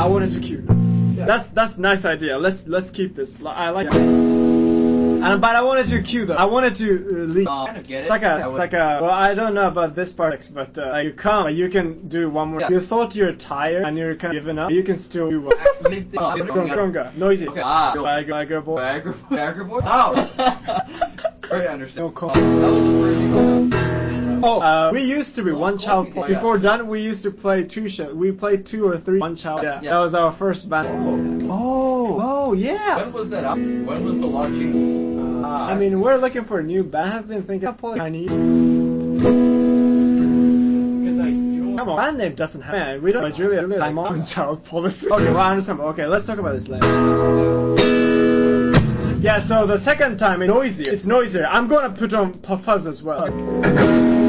I wanted to cue. That's a nice idea. Let's keep this. I like it. But I wanted to cue though. I wanted to leave. I kind of get it. Well, I don't know about this part, but you come, you can do one more. You thought you're tired and you're kind of giving up. You can still do one. Stronger, noisy. Okay. Bagger boy. Bagger boy? Ow! Very understandable. No call. That was the first thing. We used to be one child. Before done, we used to play two shows. We played 2 or 3 one child. Yeah, that was our first band. Oh, yeah. When was that out? When was the launching? I mean, we're looking for a new band. I've been thinking, I need. Come on, band name doesn't have. Man, we don't. But Julia, I'm on child policy. Okay, well, I understand. Okay, let's talk about this later. Yeah, so the second time it's noisier. I'm gonna put on fuzz as well.